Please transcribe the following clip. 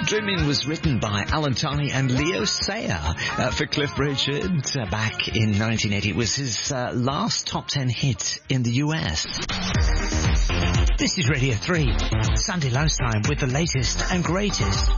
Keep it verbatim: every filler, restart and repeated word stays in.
Dreaming was written by Alan Tye and Leo Sayer uh, for Cliff Richard uh, back in nineteen eighty. It was his uh, last top ten hit in the U S. This is Radio three, Sunday lunchtime with the latest and greatest.